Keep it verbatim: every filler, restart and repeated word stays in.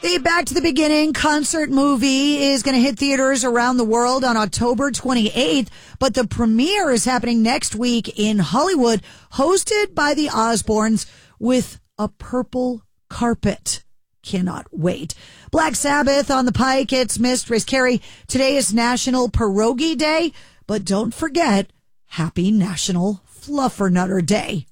The Back to the Beginning concert movie is going to hit theaters around the world on October twenty-eighth, but the premiere is happening next week in Hollywood, hosted by the Osbournes with a purple carpet. Cannot wait. Black Sabbath on the pike. It's Mistress Carrie. Today is National Pierogi Day, but don't forget, happy National Fluffernutter Day.